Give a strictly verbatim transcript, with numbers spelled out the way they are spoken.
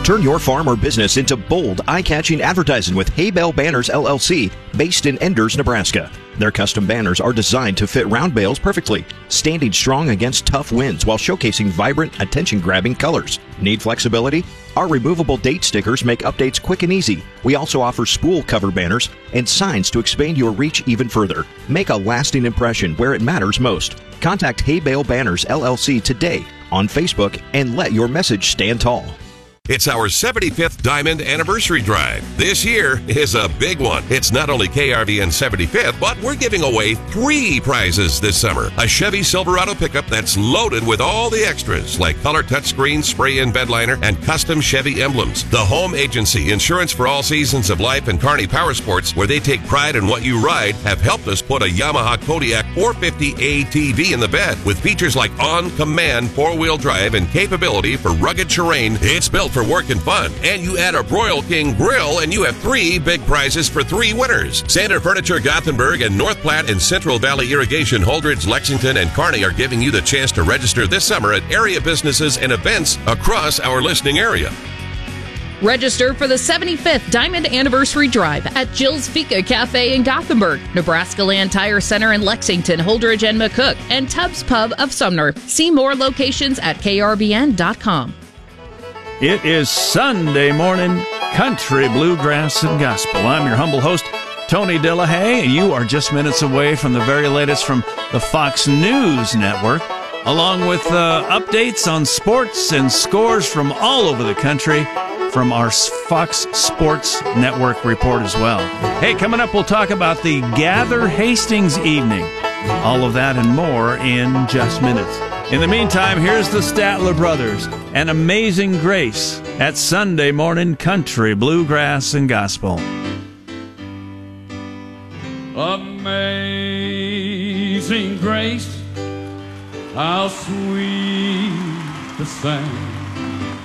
Turn your farm or business into bold, eye-catching advertising with Hay Bale Banners L L C, based in Enders, Nebraska. Their custom banners are designed to fit round bales perfectly, standing strong against tough winds while showcasing vibrant, attention-grabbing colors. Need flexibility? Our removable date stickers make updates quick and easy. We also offer spool cover banners and signs to expand your reach even further. Make a lasting impression where it matters most. Contact Hay Bale Banners L L C today on Facebook and let your message stand tall. It's our seventy-fifth Diamond Anniversary Drive. This year is a big one. It's not only K R V N seventy-fifth, but we're giving away three prizes this summer. A Chevy Silverado pickup that's loaded with all the extras, like color touchscreen, spray-in bed liner, and custom Chevy emblems. The Home Agency, insurance for all seasons of life, and Kearney Power Sports, where they take pride in what you ride, have helped us put a Yamaha Kodiak four fifty A T V in the bed. With features like on-command four-wheel drive and capability for rugged terrain, it's built for work and fun. And you add a Broil King grill and you have three big prizes for three winners. Sander Furniture Gothenburg and North Platte and Central Valley Irrigation Holdridge, Lexington, and Kearney are giving you the chance to register this summer at area businesses and events across our listening area. Register for the seventy-fifth Diamond Anniversary Drive at Jill's Fika Cafe in Gothenburg, Nebraska Land Tire Center in Lexington, Holdridge, and McCook, and Tubbs Pub of Sumner. See more locations at K R B N dot com. It is Sunday morning, country, bluegrass, and gospel. I'm your humble host, Tony Delahaye. You are just minutes away from the very latest from the Fox News Network, along with uh, updates on sports and scores from all over the country from our Fox Sports Network report as well. Hey, coming up, we'll talk about the Gather Hastings evening. All of that and more in just minutes. In the meantime, here's the Statler Brothers, An Amazing Grace at Sunday morning country, bluegrass, and gospel. Amazing grace, how sweet the sound